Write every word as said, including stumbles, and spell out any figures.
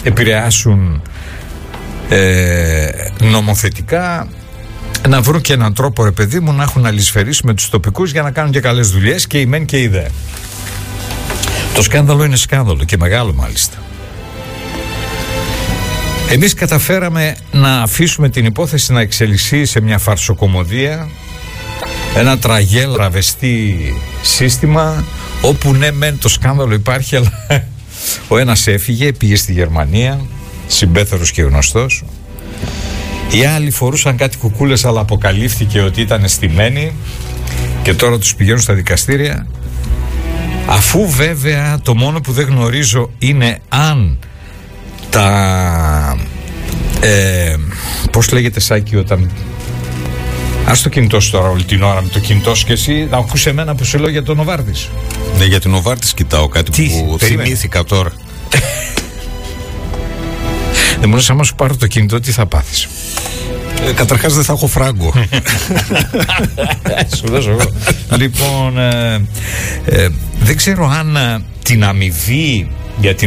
επηρεάσουν ε, νομοθετικά, να βρουν και έναν τρόπο, ρε παιδί μου, να έχουν αλυσφαιρίσει με τους τοπικούς για να κάνουν και καλές δουλειές, και η μεν και η δε. Το σκάνδαλο είναι σκάνδαλο και μεγάλο μάλιστα. Εμείς καταφέραμε να αφήσουμε την υπόθεση να εξελιχθεί σε μια φαρσοκομωδία, ένα τραγέλ ραβεστή σύστημα, όπου ναι μεν το σκάνδαλο υπάρχει, αλλά ο ένας έφυγε, πήγε στη Γερμανία, συμπέθερος και γνωστός. Οι άλλοι φορούσαν κάτι κουκούλες, αλλά αποκαλύφθηκε ότι ήταν στημένοι και τώρα τους πηγαίνουν στα δικαστήρια. Αφού βέβαια το μόνο που δεν γνωρίζω είναι αν τα ε, πώς λέγεται, Σάκη, όταν ας το κινητό σου τώρα όλη την ώρα, με το κινητό σου και εσύ να ακούσει εμένα που σου λέω για τον Νοβάρτης. Ναι, για την Νοβάρτης κοιτάω κάτι. Τι, που περίμενε. Θυμήθηκα τώρα. Δεν μπορούσα, άμα σου πάρω το κινητό, τι θα πάθεις? Ε, καταρχάς δεν θα έχω φράγκο. Σου δώσω εγώ. Λοιπόν, ε, ε, δεν ξέρω αν ε, την αμοιβή για την